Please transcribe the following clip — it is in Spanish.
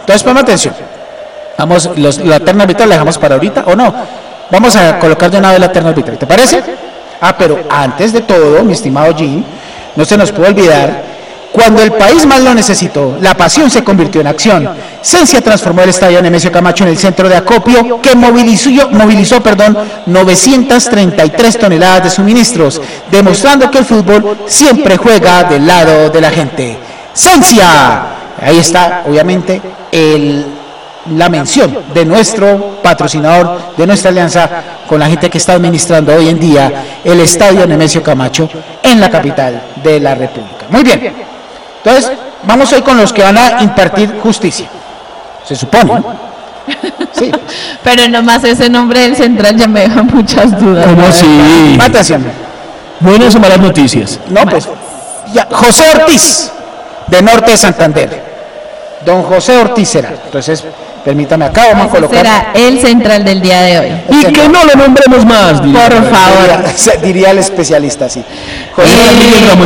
Entonces, ponme atención. Vamos, la terna arbitral la dejamos para ahorita, ¿o no? Vamos a colocar de una vez la terna arbitral, ¿te parece? Pero antes de todo, mi estimado Jim, no se nos puede olvidar, cuando el país más lo necesitó, la pasión se convirtió en acción. Sensia transformó el estadio Nemesio Camacho en el centro de acopio que movilizó 933 toneladas de suministros, demostrando que el fútbol siempre juega del lado de la gente. Sensia, ahí está, obviamente, la mención de nuestro patrocinador, de nuestra alianza con la gente que está administrando hoy en día el estadio Nemesio Camacho en la capital de la República. Muy bien. Entonces, vamos hoy con los que van a impartir justicia. Se supone, ¿no? Sí. Pero nomás ese nombre del central ya me deja muchas dudas. ¿Cómo así? Atención. Buenas o malas noticias. No, pues, ya, José Ortiz, de Norte de Santander. Don José Ortiz será. Entonces, permítame acá, vamos a colocar. Será el central del día de hoy. Y que no lo nombremos más. Por favor. Diría el especialista, sí. José Miguel Ramón